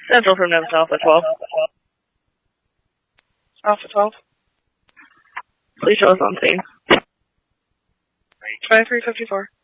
Central from Nevis Alpha 12. Alpha 12. Please show us on scene. 2354.